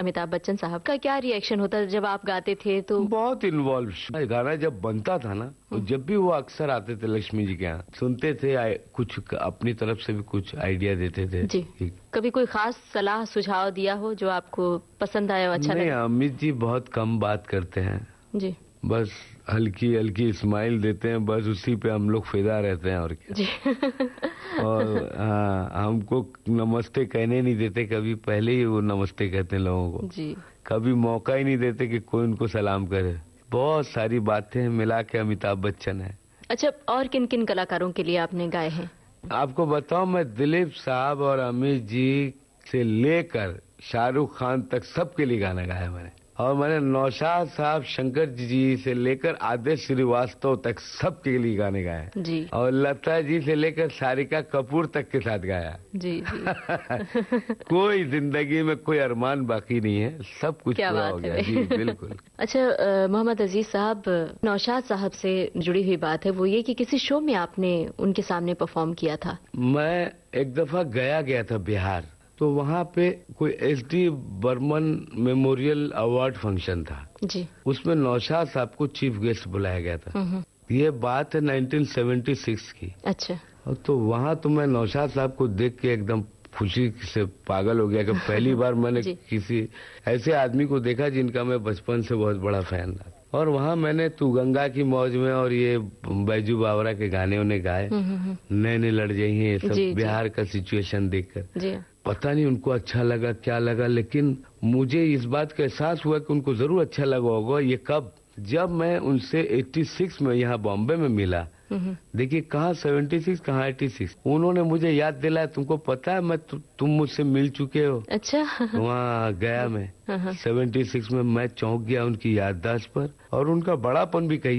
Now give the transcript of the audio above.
अमिताभ बच्चन साहब का क्या रिएक्शन होता जब आप गाते थे? तो बहुत इन्वॉल्व। गाना जब बनता था ना, तो जब भी वो अक्सर आते थे लक्ष्मी जी के यहाँ, सुनते थे, कुछ अपनी तरफ से भी कुछ आइडिया देते थे जी। कभी कोई खास सलाह सुझाव दिया हो जो आपको पसंद आया, अच्छा नहीं, लगा? अमित जी बहुत कम बात करते हैं जी। बस हल्की हल्की स्माइल देते हैं, बस उसी पे हम लोग फिदा रहते हैं और क्या। जी। और हमको नमस्ते कहने नहीं देते कभी, पहले ही वो नमस्ते कहते हैं लोगों को जी। कभी मौका ही नहीं देते कि कोई उनको सलाम करे। बहुत सारी बातें मिला के अमिताभ बच्चन है। अच्छा, और किन किन कलाकारों के लिए आपने गाए हैं? आपको बताऊं, मैं दिलीप साहब और अमित जी से लेकर शाहरुख खान तक सबके लिए गाना गाया मैंने। और मैंने नौशाद साहब, शंकर जी से लेकर आदेश श्रीवास्तव तक सबके लिए गाने गाए जी। और लता जी से लेकर सारिका कपूर तक के साथ गाया। जी जी। कोई जिंदगी में कोई अरमान बाकी नहीं है, सब कुछ पूरा हो गया। जी बिल्कुल। अच्छा मोहम्मद अजीज साहब, नौशाद साहब से जुड़ी हुई बात है वो ये कि किसी शो में आपने उनके सामने परफॉर्म किया था। मैं एक दफा गया था बिहार, तो वहाँ पे कोई SD Burman memorial award function था जी। उसमें नौशाद साहब को चीफ गेस्ट बुलाया गया था। ये बात है 1976 की। अच्छा। तो वहाँ तो मैं नौशाद साहब को देख के एकदम खुशी से पागल हो गया कि पहली बार मैंने किसी ऐसे आदमी को देखा जिनका मैं बचपन से बहुत बड़ा फैन था। और वहाँ मैंने तू गंगा की मौज में और ये बैजू बावरा के गाने उन्हें गाए, नैने लड़ जाइए, ये सब बिहार का सिचुएशन देखकर। पता नहीं उनको अच्छा लगा क्या लगा, लेकिन मुझे इस बात का एहसास हुआ कि उनको जरूर अच्छा लगा होगा। ये कब? जब मैं उनसे 86 में यहाँ बॉम्बे में मिला। देखिए कहाँ 76 कहाँ 86। उन्होंने मुझे याद दिलाया, तुमको पता है मैं तुम मुझसे मिल चुके हो। अच्छा। वहाँ गया मैं 76 में, मैं चौंक गया उनकी याददाश्त पर और उनका बड़ापन भी कही।